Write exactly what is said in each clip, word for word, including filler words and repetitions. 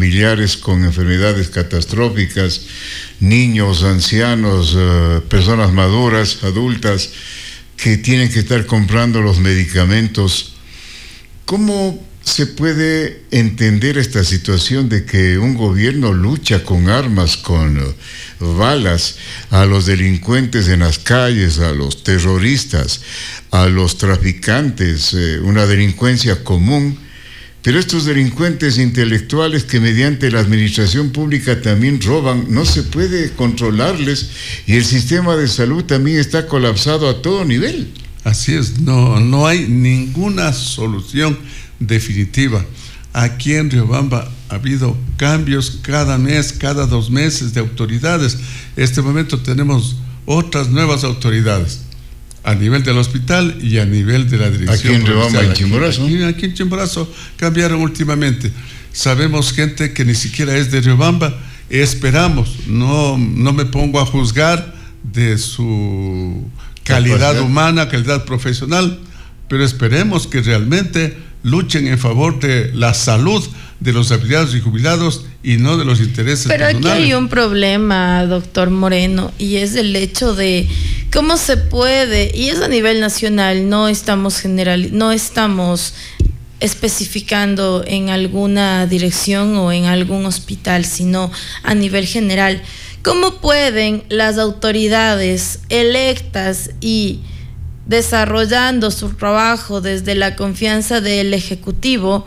familiares con enfermedades catastróficas, niños, ancianos, uh, personas maduras, adultas, que tienen que estar comprando los medicamentos. ¿Cómo se puede entender esta situación de que un gobierno lucha con armas, con uh, balas, a los delincuentes en las calles, a los terroristas, a los traficantes, eh, una delincuencia común, pero estos delincuentes intelectuales que mediante la administración pública también roban, no se puede controlarles y el sistema de salud también está colapsado a todo nivel? Así es, no, no hay ninguna solución definitiva. Aquí en Riobamba ha habido cambios cada mes, cada dos meses de autoridades. En este momento tenemos otras nuevas autoridades a nivel del hospital y a nivel de la dirección. Aquí en Riobamba, en Chimborazo. Aquí, aquí en Chimborazo cambiaron últimamente. Sabemos gente que ni siquiera es de Riobamba. Esperamos, no, no me pongo a juzgar de su calidad humana, calidad profesional, pero esperemos que realmente luchen en favor de la salud de los afiliados y jubilados y no de los intereses Pero personales. aquí hay un problema, doctor Moreno, y es el hecho de cómo se puede, y es a nivel nacional, no estamos general, no estamos especificando en alguna dirección o en algún hospital, sino a nivel general. ¿Cómo pueden las autoridades electas y desarrollando su trabajo desde la confianza del Ejecutivo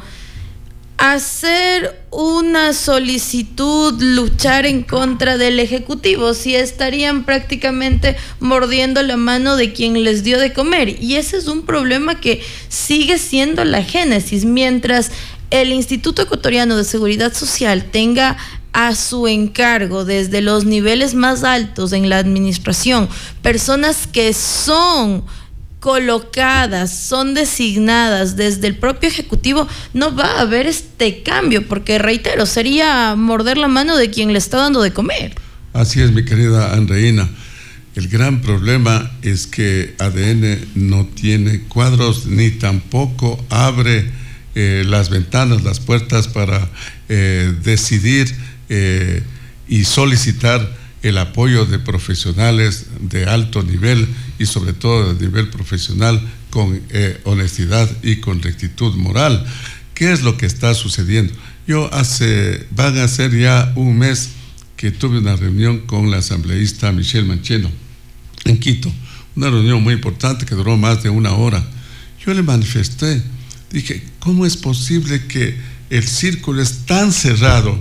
hacer una solicitud, luchar en contra del Ejecutivo, si estarían prácticamente mordiendo la mano de quien les dio de comer? Y ese es un problema que sigue siendo la génesis. Mientras el Instituto Ecuatoriano de Seguridad Social tenga a su encargo desde los niveles más altos en la administración personas que son colocadas, son designadas desde el propio Ejecutivo, no va a haber este cambio, porque reitero, sería morder la mano de quien le está dando de comer. Así es, mi querida Andreina. El gran problema es que A D N no tiene cuadros ni tampoco abre eh, las ventanas, las puertas para eh, decidir eh, y solicitar el apoyo de profesionales de alto nivel y sobre todo de nivel profesional con eh, honestidad y con rectitud moral. ¿Qué es lo que está sucediendo? Yo hace, van a ser ya un mes que tuve una reunión con la asambleísta Michelle Mancheno en Quito, una reunión muy importante que duró más de una hora. Yo le manifesté, dije, ¿cómo es posible que el círculo es tan cerrado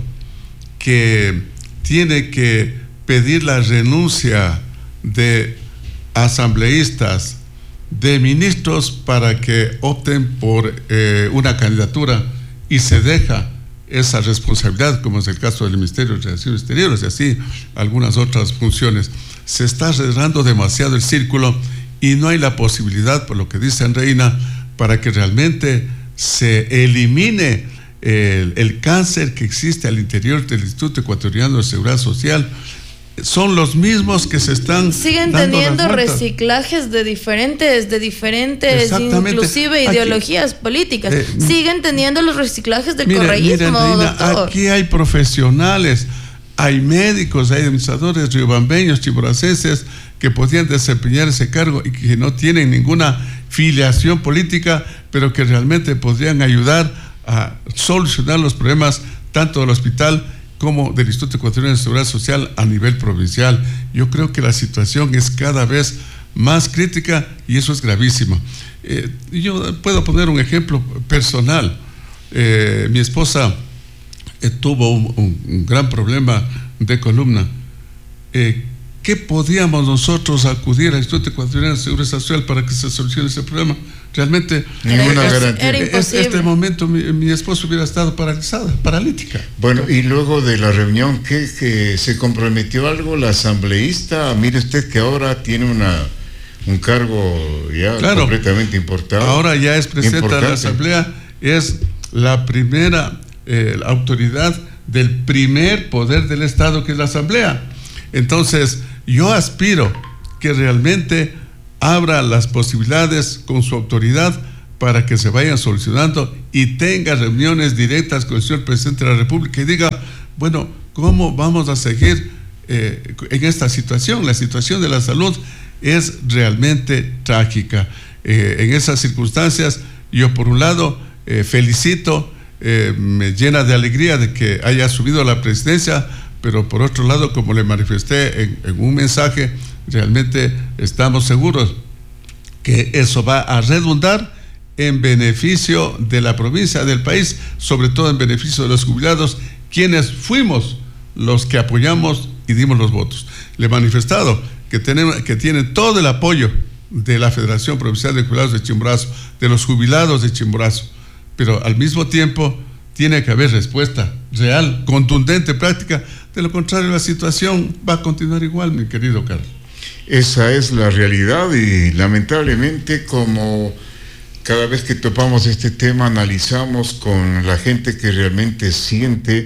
que tiene que pedir la renuncia de asambleístas, de ministros para que opten por eh, una candidatura y se deja esa responsabilidad, como es el caso del Ministerio de Relaciones Exteriores y así algunas otras funciones? Se está cerrando demasiado el círculo y no hay la posibilidad, por lo que dice Andreina, para que realmente se elimine el, el cáncer que existe al interior del Instituto Ecuatoriano de Seguridad Social. Son los mismos que se están siguen dando teniendo las vueltas. reciclajes de diferentes, de diferentes, inclusive aquí, ideologías políticas. Eh, siguen teniendo los reciclajes del mire, correísmo, mire, Andreina, doctor. Aquí hay profesionales, hay médicos, hay administradores riobambeños, chimboracenses que podrían desempeñar ese cargo y que no tienen ninguna filiación política, pero que realmente podrían ayudar a solucionar los problemas tanto del hospital como del Instituto Ecuatoriano de Seguridad Social a nivel provincial. Yo creo que la situación es cada vez más crítica y eso es gravísimo. Eh, yo puedo poner un ejemplo personal. Eh, mi esposa eh, tuvo un, un, un gran problema de columna. Eh, ¿Qué podíamos nosotros acudir al Instituto Ecuatoriano de Seguridad Social para que se solucione ese problema? Realmente ninguna era, garantía. Era imposible. En este momento mi, mi esposa hubiera estado paralizada, paralítica. Bueno, y luego de la reunión, ¿qué, que se comprometió algo la asambleísta? Mire usted que ahora tiene una un cargo ya claro, completamente importante. Ahora ya es presidenta importante. de la Asamblea, es la primera eh, la autoridad del primer poder del Estado, que es la Asamblea. Entonces, yo aspiro que realmente abra las posibilidades con su autoridad para que se vayan solucionando y tenga reuniones directas con el señor presidente de la República y diga, bueno, ¿cómo vamos a seguir eh, en esta situación? La situación de la salud es realmente trágica. Eh, en esas circunstancias, yo por un lado eh, felicito, eh, me llena de alegría de que haya subido a la presidencia, pero por otro lado, como le manifesté en, en un mensaje, realmente estamos seguros que eso va a redundar en beneficio de la provincia, del país, sobre todo en beneficio de los jubilados, quienes fuimos los que apoyamos y dimos los votos. Le he manifestado que, tenemos, que tienen todo el apoyo de la Federación Provincial de Jubilados de Chimborazo, de los jubilados de Chimborazo, pero al mismo tiempo tiene que haber respuesta real, contundente, práctica. De lo contrario, la situación va a continuar igual, mi querido Carlos. Esa es la realidad y lamentablemente, como cada vez que topamos este tema analizamos con la gente que realmente siente,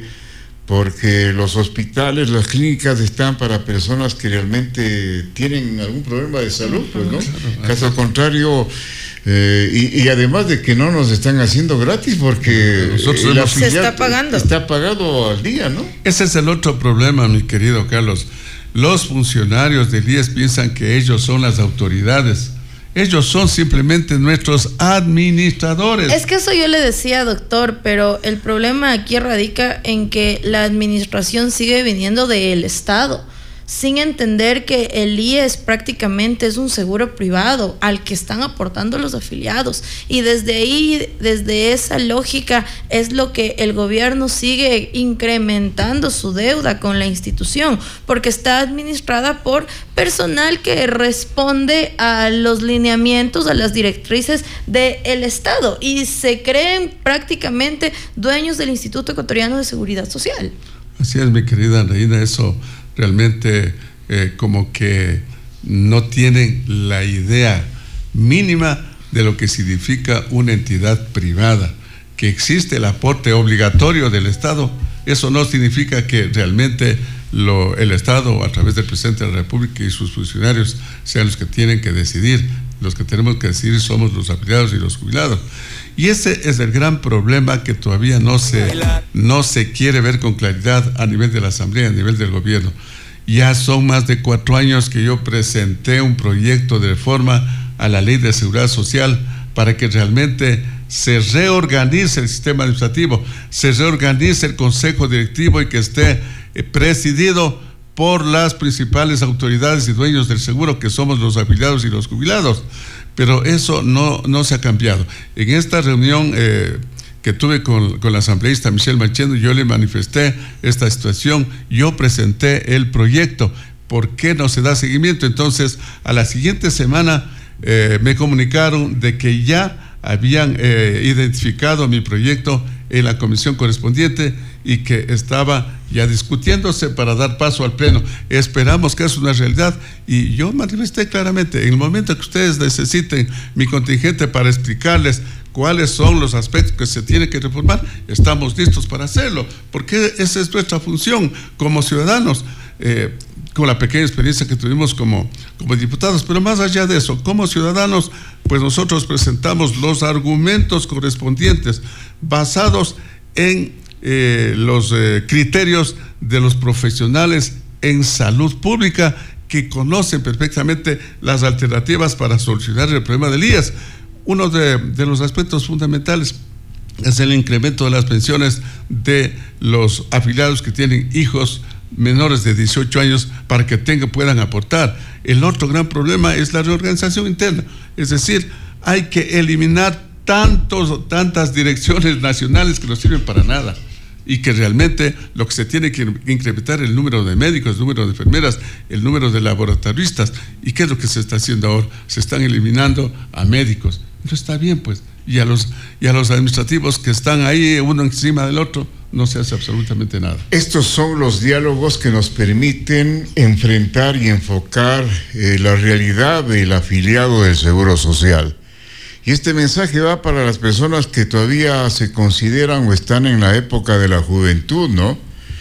porque los hospitales, las clínicas están para personas que realmente tienen algún problema de salud, pues, ¿no? Caso contrario, eh, y, y además de que no nos están haciendo gratis, porque nosotros hemos, se está pagando. Está pagado al día, ¿no? Ese es el otro problema, mi querido Carlos. Los funcionarios del I E S piensan que ellos son las autoridades. Ellos son simplemente nuestros administradores. Es que eso yo le decía, doctor, pero el problema aquí radica en que la administración sigue viniendo del Estado, sin entender que el I E S prácticamente es un seguro privado al que están aportando los afiliados, y desde ahí, desde esa lógica, es lo que el gobierno sigue incrementando su deuda con la institución, porque está administrada por personal que responde a los lineamientos, a las directrices del Estado, y se creen prácticamente dueños del Instituto Ecuatoriano de Seguridad Social. Así es, mi querida Reina, eso realmente eh, como que no tienen la idea mínima de lo que significa una entidad privada. Que existe el aporte obligatorio del Estado, eso no significa que realmente lo, el Estado, a través del presidente de la República y sus funcionarios, sean los que tienen que decidir. Los que tenemos que decidir somos los afiliados y los jubilados. Y ese es el gran problema que todavía no se, no se quiere ver con claridad a nivel de la Asamblea, a nivel del gobierno. Ya son más de cuatro años que yo presenté un proyecto de reforma a la Ley de Seguridad Social para que realmente se reorganice el sistema administrativo, se reorganice el consejo directivo y que esté eh, presidido por las principales autoridades y dueños del seguro, que somos los afiliados y los jubilados. Pero eso no, no se ha cambiado. En esta reunión eh, que tuve con, con la asambleísta Michelle Manchendo, yo le manifesté esta situación, yo presenté el proyecto. ¿Por qué no se da seguimiento? Entonces, a la siguiente semana eh, me comunicaron de que ya habían eh, identificado mi proyecto en la comisión correspondiente y que estaba ya discutiéndose para dar paso al pleno. Esperamos que es una realidad, y yo manifesté claramente, en el momento que ustedes necesiten mi contingente para explicarles cuáles son los aspectos que se tienen que reformar, estamos listos para hacerlo, porque esa es nuestra función como ciudadanos, eh, con la pequeña experiencia que tuvimos como, como diputados. Pero más allá de eso, como ciudadanos, pues nosotros presentamos los argumentos correspondientes basados en Eh, los eh, criterios de los profesionales en salud pública que conocen perfectamente las alternativas para solucionar el problema del I E S. Uno de, de los aspectos fundamentales es el incremento de las pensiones de los afiliados que tienen hijos menores de dieciocho años para que tengan, puedan aportar. El otro gran problema es la reorganización interna, es decir, hay que eliminar tantos, tantas direcciones nacionales que no sirven para nada, y que realmente lo que se tiene que incrementar es el número de médicos, el número de enfermeras, el número de laboratoristas. ¿Y qué es lo que se está haciendo ahora? Se están eliminando a médicos. No está bien, pues. Y a los, y a los administrativos que están ahí uno encima del otro, no se hace absolutamente nada. Estos son los diálogos que nos permiten enfrentar y enfocar eh, la realidad del afiliado del Seguro Social. Y este mensaje va para las personas que todavía se consideran o están en la época de la juventud, ¿no?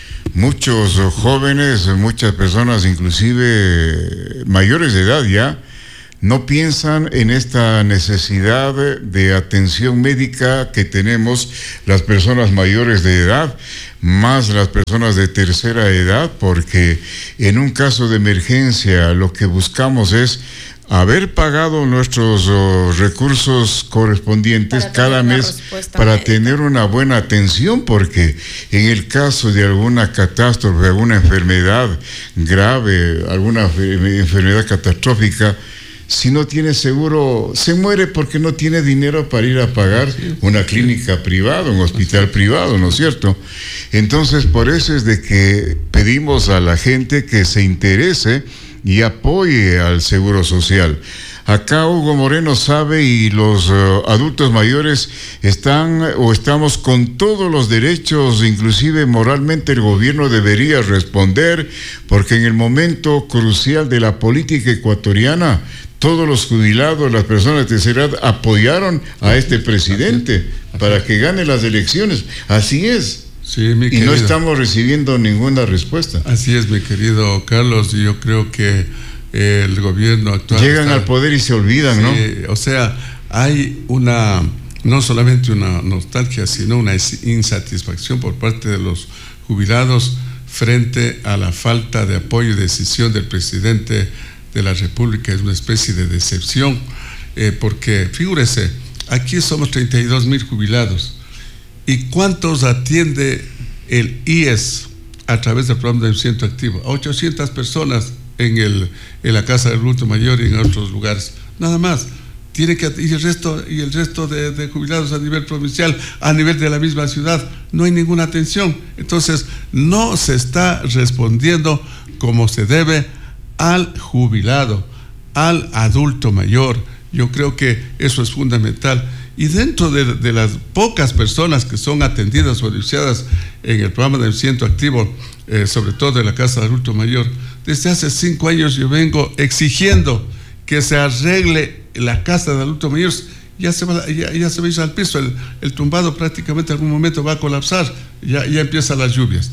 Muchos jóvenes, muchas personas, inclusive mayores de edad ya, no piensan en esta necesidad de atención médica que tenemos las personas mayores de edad, más las personas de tercera edad, porque en un caso de emergencia lo que buscamos es haber pagado nuestros oh, recursos correspondientes cada mes para médica. Tener una buena atención, porque en el caso de alguna catástrofe, alguna enfermedad grave, alguna enfermedad catastrófica, si no tiene seguro, se muere porque no tiene dinero para ir a pagar una clínica privada, un hospital privado, ¿no es cierto? Entonces, por eso es de que pedimos a la gente que se interese y apoye al Seguro Social. Acá Hugo Moreno sabe, y los uh, adultos mayores están o estamos con todos los derechos, inclusive moralmente el gobierno debería responder, porque en el momento crucial de la política ecuatoriana, todos los jubilados, las personas de tercera edad apoyaron a este presidente para que gane las elecciones. Así es. Sí, mi y querido. No estamos recibiendo ninguna respuesta. Así es, mi querido Carlos, y yo creo que eh, el gobierno actual... Llegan está, al poder y se olvidan, sí, ¿no? O sea, hay una, no solamente una nostalgia, sino una insatisfacción por parte de los jubilados frente a la falta de apoyo y decisión del presidente de la República. Es una especie de decepción, eh, porque figúrese, aquí somos treinta y dos mil jubilados. ¿Y cuántos atiende el I E S a través del programa de ciento activo? A ochocientas personas en, el, en la Casa del Adulto Mayor y en otros lugares. Nada más. Tiene que, y el resto, y el resto de, de jubilados a nivel provincial, a nivel de la misma ciudad, no hay ninguna atención. Entonces, no se está respondiendo como se debe al jubilado, al adulto mayor. Yo creo que eso es fundamental. Y dentro de, de las pocas personas que son atendidas o denunciadas en el programa del ciento activo, eh, sobre todo de la Casa de Adulto Mayor, desde hace cinco años yo vengo exigiendo que se arregle la Casa de Adulto Mayor. Ya se va, ya, ya se va a ir al piso, el, el tumbado prácticamente en algún momento va a colapsar, ya, ya empiezan las lluvias.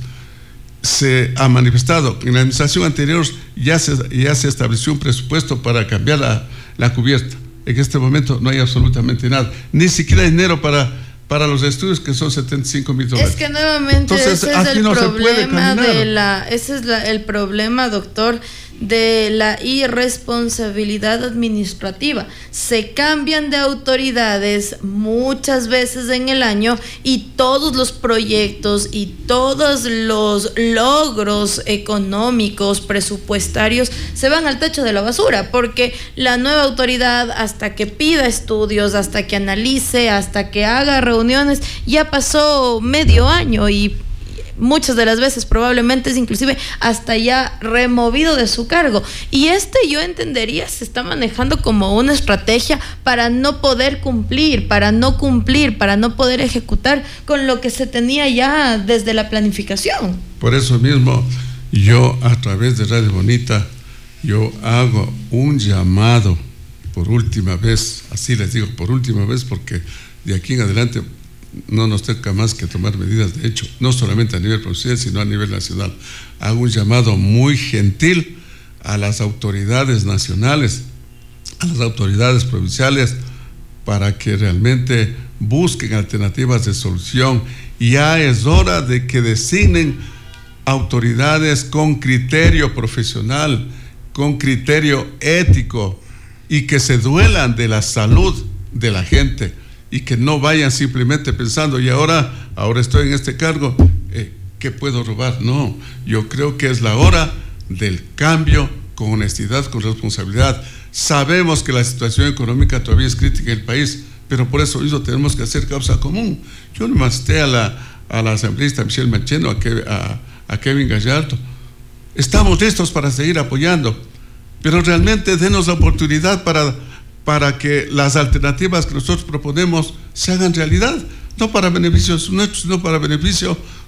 Se ha manifestado que en la administración anterior ya se, ya se estableció un presupuesto para cambiar la, la cubierta. En este momento no hay absolutamente nada, ni siquiera dinero para, para los estudios, que son setenta y cinco mil dólares. Es que nuevamente Entonces, ese es el no problema de la, ese es la, el problema, doctor, de la irresponsabilidad administrativa. Se cambian de autoridades muchas veces en el año y todos los proyectos y todos los logros económicos, presupuestarios, se van al tacho de la basura, porque la nueva autoridad, hasta que pida estudios, hasta que analice, hasta que haga reuniones, ya pasó medio año y muchas de las veces probablemente es inclusive hasta ya removido de su cargo. Y este, yo entendería, se está manejando como una estrategia para no poder cumplir, para no cumplir, para no poder ejecutar con lo que se tenía ya desde la planificación. Por eso mismo, yo a través de Radio Bonita, yo hago un llamado por última vez, así les digo, por última vez, porque de aquí en adelante no nos toca más que tomar medidas de hecho, no solamente a nivel provincial, sino a nivel nacional. Hago un llamado muy gentil a las autoridades nacionales, a las autoridades provinciales, para que realmente busquen alternativas de solución. Ya es hora de que designen autoridades con criterio profesional, con criterio ético, y que se duelan de la salud de la gente, y que no vayan simplemente pensando, y ahora, ahora estoy en este cargo, eh, ¿qué puedo robar? No, yo creo que es la hora del cambio, con honestidad, con responsabilidad. Sabemos que la situación económica todavía es crítica en el país, pero por eso mismo tenemos que hacer causa común. Yo le masté a la, a la asambleísta Michelle Mancheno, a, Kev, a, a Kevin Gallardo. Estamos listos para seguir apoyando, pero realmente denos la oportunidad para... para que las alternativas que nosotros proponemos se hagan realidad, no para beneficios nuestros, sino para beneficio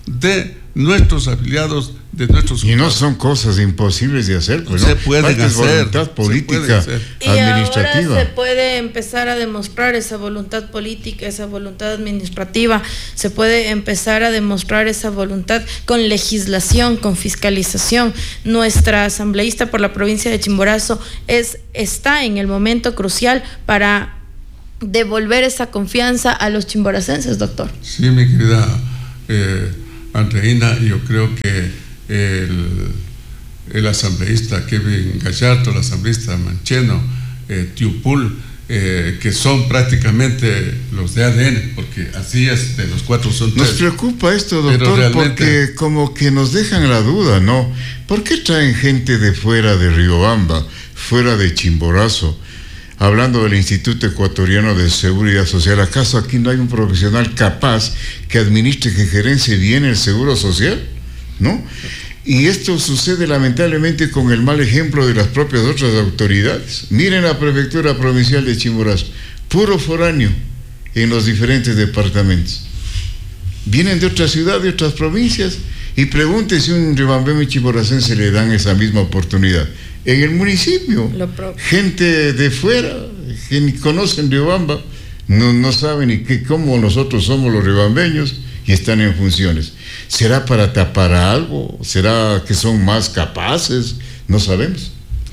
de nuestros afiliados, de nuestros... Y no son cosas imposibles de hacer, pues, se ¿no? pueden hacer, voluntad política, se y administrativa. ahora se puede empezar a demostrar esa voluntad política, esa voluntad administrativa, se puede empezar a demostrar esa voluntad con legislación, con fiscalización. Nuestra asambleísta por la provincia de Chimborazo es, está en el momento crucial para devolver esa confianza a los chimboracenses, doctor. Sí, mi querida eh, Andreina, yo creo que el, el asambleísta Kevin Gallardo, el asambleísta Mancheno, eh, Tiupul, eh, que son prácticamente los de A D N, porque así es, de los cuatro son tres. Nos preocupa esto, doctor, realmente, porque como que nos dejan la duda, ¿no? ¿Por qué traen gente de fuera de Riobamba, fuera de Chimborazo? Hablando del Instituto Ecuatoriano de Seguridad Social, ¿acaso aquí no hay un profesional capaz que administre, que gerencie bien el seguro social? ¿No? Y esto sucede lamentablemente con el mal ejemplo de las propias otras autoridades. Miren la Prefectura Provincial de Chimborazo, puro foráneo en los diferentes departamentos. Vienen de otras ciudades, de otras provincias, y pregunte si a un riobambeno y chimboracense le dan esa misma oportunidad. En el municipio, gente de fuera, que ni conocen Riobamba, no, no saben ni qué, cómo nosotros somos los riobambeños y están en funciones. ¿Será para tapar algo? ¿Será que son más capaces? No sabemos.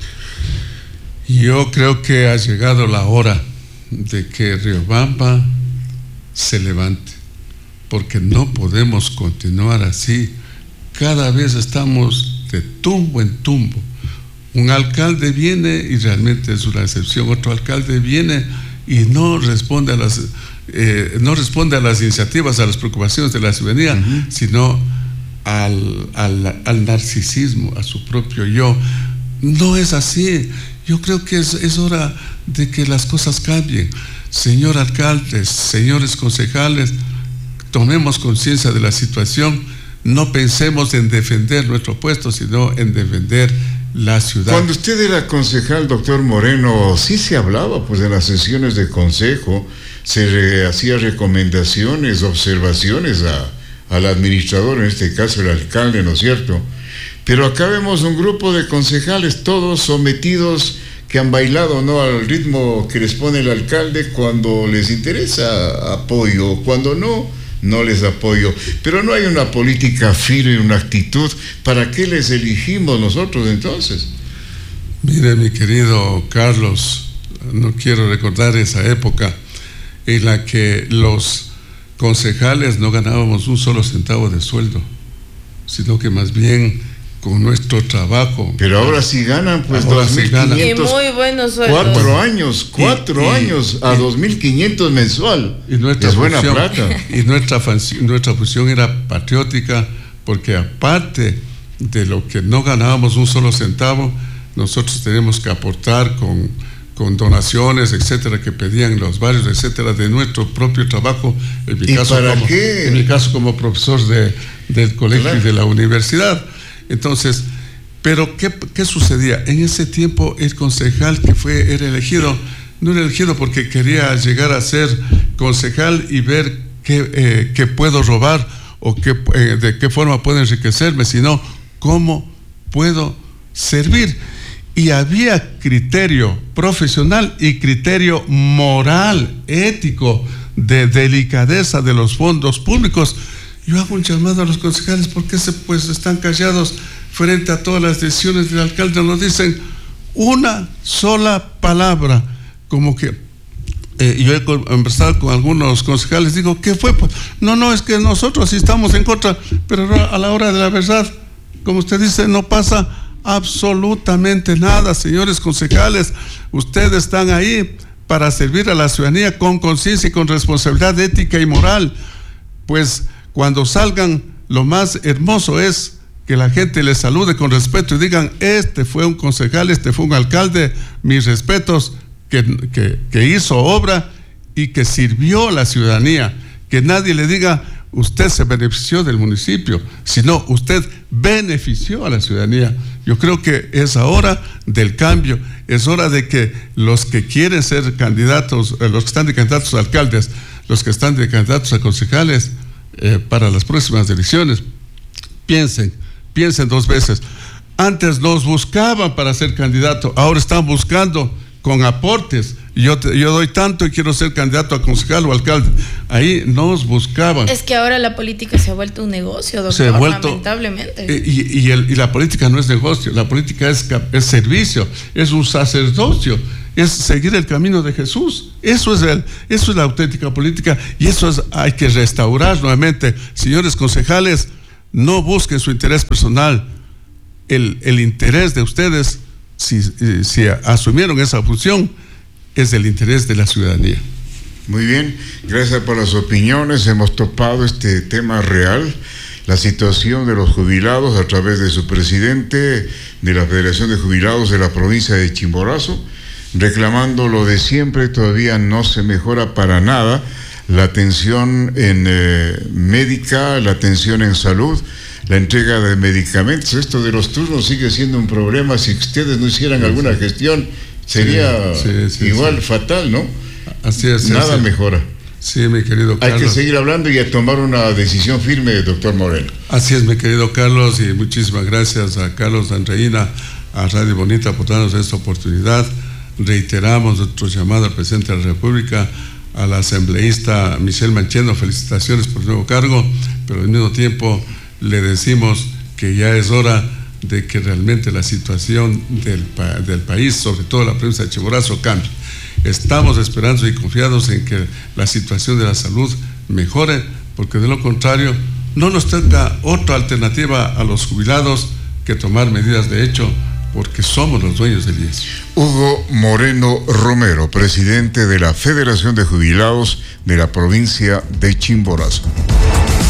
Yo creo que ha llegado la hora de que Riobamba se levante, porque no podemos continuar así. Cada vez estamos de tumbo en tumbo. Un alcalde viene y realmente es una excepción, otro alcalde viene y no responde a las eh, no responde a las iniciativas, a las preocupaciones de la ciudadanía, uh-huh. sino al, al, al narcisismo, a su propio yo. No es así. Yo creo que es, es hora de que las cosas cambien. Señor alcalde, señores concejales, tomemos conciencia de la situación, no pensemos en defender nuestro puesto, sino en defender la ciudad. Cuando usted era concejal, doctor Moreno, sí se hablaba pues en las sesiones de consejo, se re, hacía recomendaciones, observaciones a, al administrador, en este caso el alcalde, ¿no es cierto? Pero acá vemos un grupo de concejales, todos sometidos, que han bailado, ¿no?, al ritmo que les pone el alcalde. Cuando les interesa, apoyo, cuando no, no les apoyo. Pero no hay una política firme, una actitud. ¿Para qué les elegimos nosotros entonces? Mire, mi querido Carlos, no quiero recordar esa época en la que los concejales no ganábamos un solo centavo de sueldo, sino que más bien con nuestro trabajo. Pero ahora sí ganan, pues, ahora dos mil quinientos. Y muy buenos sueldos. Cuatro años, cuatro y, y, años a dos mil quinientos mensual. Y nuestra es función, buena plata. Y nuestra, nuestra función era patriótica, porque aparte de lo que no ganábamos un solo centavo, nosotros tenemos que aportar con, con donaciones, etcétera, que pedían los barrios, etcétera, de nuestro propio trabajo. En mi ¿Y caso, para como, qué? En mi caso como profesor de, del colegio claro. y de la universidad. Entonces, pero ¿qué, qué sucedía? En ese tiempo el concejal que fue, era elegido, no era elegido porque quería llegar a ser concejal y ver qué, eh, qué puedo robar o qué, eh, de qué forma puedo enriquecerme, sino cómo puedo servir. Y había criterio profesional y criterio moral, ético, de delicadeza de los fondos públicos. Yo hago un llamado a los concejales, porque se, pues, están callados frente a todas las decisiones del alcalde. Nos dicen una sola palabra, como que eh, yo he conversado con algunos concejales, digo, ¿qué fue? Pues, no, no, es que nosotros sí estamos en contra, pero a la hora de la verdad, como usted dice, no pasa absolutamente nada. Señores concejales, ustedes están ahí para servir a la ciudadanía con conciencia y con responsabilidad ética y moral. Pues cuando salgan, lo más hermoso es que la gente les salude con respeto y digan, este fue un concejal, este fue un alcalde, mis respetos, que, que, que hizo obra y que sirvió a la ciudadanía. Que nadie le diga, usted se benefició del municipio, sino usted benefició a la ciudadanía. Yo creo que es hora del cambio, es hora de que los que quieren ser candidatos, los que están de candidatos a alcaldes, los que están de candidatos a concejales, eh, para las próximas elecciones, piensen, piensen dos veces. Antes nos buscaban para ser candidato, ahora están buscando con aportes. Yo, te, yo doy tanto y quiero ser candidato a concejal o alcalde. Ahí nos buscaban. Es que ahora la política se ha vuelto un negocio, doctor, se ha vuelto, lamentablemente. Y, y, el, y la política no es negocio, la política es, es servicio, es un sacerdocio, es seguir el camino de Jesús. Eso es, el, eso es la auténtica política y eso es, hay que restaurar nuevamente. Señores concejales, no busquen su interés personal. El, el interés de ustedes, si, si asumieron esa función, es el interés de la ciudadanía. Muy bien, gracias por las opiniones. Hemos topado este tema real, la situación de los jubilados a través de su presidente de la Federación de Jubilados de la provincia de Chimborazo, reclamando lo de siempre. Todavía no se mejora para nada la atención en eh, médica, la atención en salud, la entrega de medicamentos. Esto de los turnos sigue siendo un problema. Si ustedes no hicieran sí, alguna sí. gestión, sería sí, sí, sí, igual sí. fatal, ¿no? Así es. Nada sí. mejora. Sí, mi querido Carlos. Hay que seguir hablando y a tomar una decisión firme, doctor Moreno. Así es, mi querido Carlos, y muchísimas gracias a Carlos Andreina, a Radio Bonita por darnos esta oportunidad. Reiteramos nuestro llamado al presidente de la República, a la asambleísta Michelle Mancheno, felicitaciones por el nuevo cargo, pero al mismo tiempo le decimos que ya es hora de que realmente la situación del, del país, sobre todo la provincia de Chimborazo, cambie. Estamos esperando y confiados en que la situación de la salud mejore, porque de lo contrario no nos tenga otra alternativa a los jubilados que tomar medidas de hecho, porque somos los dueños del I E S. Hugo Moreno Romero, presidente de la Federación de Jubilados de la provincia de Chimborazo.